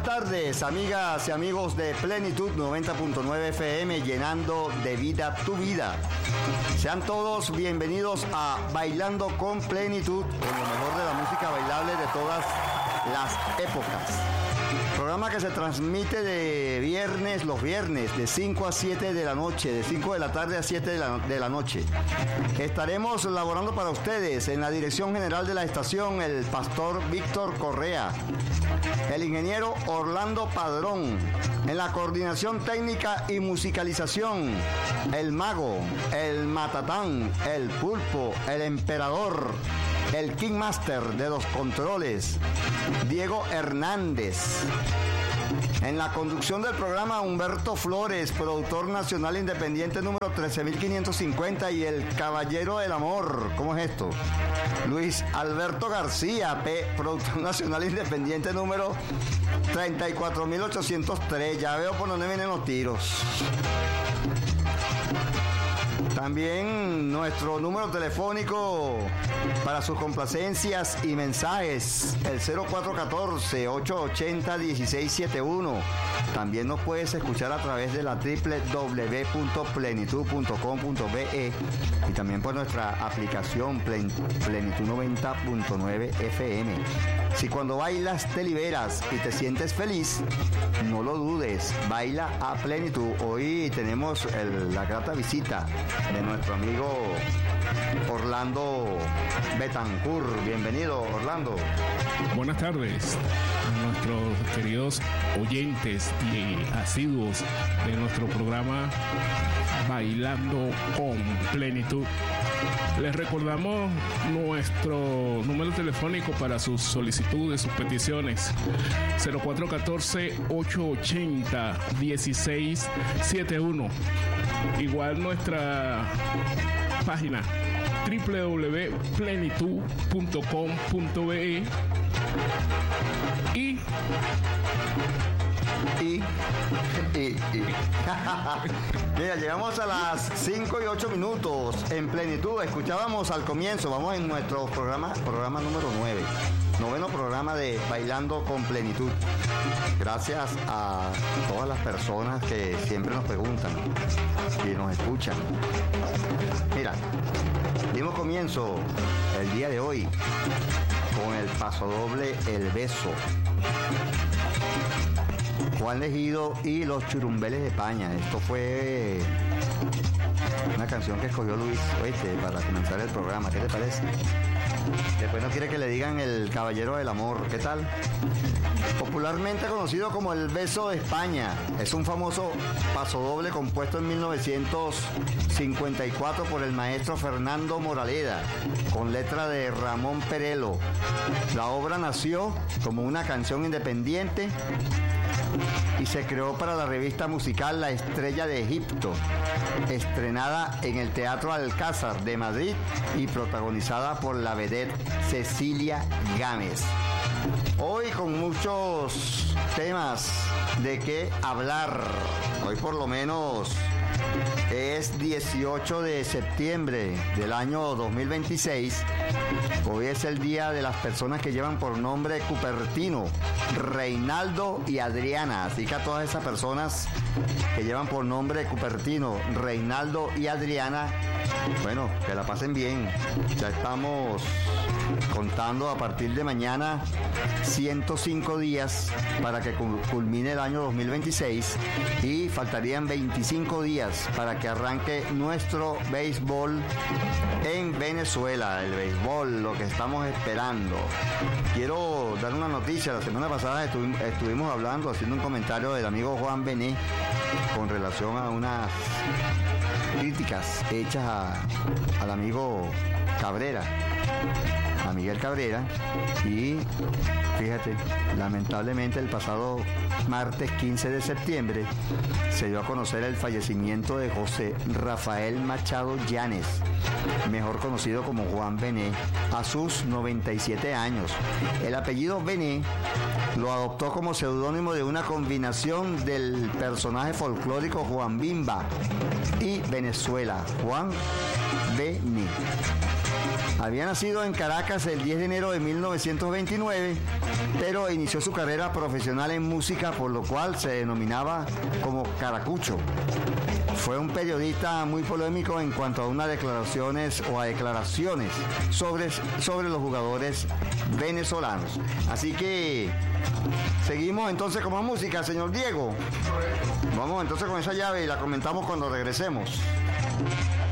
Buenas tardes, amigas y amigos de Plenitud 90.9 FM, llenando de vida tu vida. Sean todos bienvenidos a Bailando con Plenitud, con lo mejor de la música bailable de todas las épocas. Programa que se transmite los viernes, de 5 a 7 de la noche, de 5 de la tarde a 7 de la noche. Estaremos laborando para ustedes en la dirección general de la estación, el pastor Víctor Correa, el ingeniero Orlando Padrón, en la coordinación técnica y musicalización, el mago, el matatán, el pulpo, el emperador, el King Master de los controles, Diego Hernández. En la conducción del programa, Humberto Flores, productor nacional independiente número 13550 y el caballero del amor. ¿Cómo es esto? Luis Alberto García, productor nacional independiente número 34803. Ya veo por dónde vienen los tiros. También nuestro número telefónico para sus complacencias y mensajes, el 0414-880-1671. También nos puedes escuchar a través de la www.plenitud.com.be y también por nuestra aplicación Plenitud 90.9 FM. Si cuando bailas te liberas y te sientes feliz, no lo dudes, baila a plenitud. Hoy tenemos la grata visita de nuestro amigo Orlando Betancourt. Bienvenido, Orlando. Buenas tardes a nuestros queridos oyentes y asiduos de nuestro programa Bailando con Plenitud. Les recordamos nuestro número telefónico para sus solicitudes, sus peticiones, 0414-880-1671. Igual nuestra página www.plenitud.com.be y Mira, llegamos a las 5 y 8 minutos en Plenitud. Escuchábamos al comienzo, vamos en nuestro programa número 9, noveno programa de Bailando con Plenitud. Gracias a todas las personas que siempre nos preguntan y nos escuchan. Mira, dimos comienzo el día de hoy con el pasodoble El Beso, Juan Legido y los Churumbeles de Paña. Esto fue una canción que escogió Luis, oíste, para comenzar el programa. ¿Qué te parece? Después no quiere que le digan el caballero del amor. ¿Qué tal? Popularmente conocido como El Beso de España, es un famoso pasodoble compuesto en 1954 por el maestro Fernando Moraleda, con letra de Ramón Perello. La obra nació como una canción independiente y se creó para la revista musical La Estrella de Egipto, estrenada en el Teatro Alcázar de Madrid y protagonizada por la vedette Cecilia Gámez. Hoy con muchos temas de qué hablar. Hoy por lo menos es 18 de septiembre del año 2026. Hoy es el día de las personas que llevan por nombre Cupertino, Reinaldo y Adriana. Así que a todas esas personas que llevan por nombre Cupertino, Reinaldo y Adriana, bueno, que la pasen bien. Ya estamos contando a partir de mañana 105 días para que culmine el año 2026 y faltarían 25 días para que arranque nuestro béisbol en Venezuela. El béisbol, lo que estamos esperando. Quiero dar una noticia. La semana pasada estuvimos hablando, haciendo un comentario del amigo Juan Bené con relación a unas críticas hechas al amigo Cabrera, a Miguel Cabrera, y fíjate, lamentablemente el pasado martes 15 de septiembre se dio a conocer el fallecimiento de José Rafael Machado Llanes, mejor conocido como Juan Bené, a sus 97 años. El apellido Bené lo adoptó como seudónimo de una combinación del personaje folclórico Juan Bimba y Venezuela, Juan Bené. Había nacido en Caracas el 10 de enero de 1929, pero inició su carrera profesional en música, por lo cual se denominaba como Caracucho. Fue un periodista muy polémico en cuanto a unas declaraciones sobre los jugadores venezolanos. Así que seguimos entonces con más música, señor Diego. Vamos entonces con esa llave y la comentamos cuando regresemos.